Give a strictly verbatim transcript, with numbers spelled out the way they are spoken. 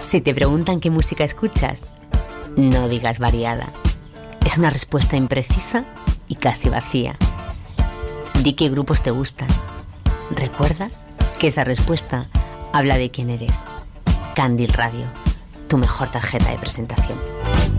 Si te preguntan qué música escuchas, no digas variada. Es una respuesta imprecisa y casi vacía. Di qué grupos te gustan. Recuerda que esa respuesta habla de quién eres. Candil Radio, tu mejor tarjeta de presentación.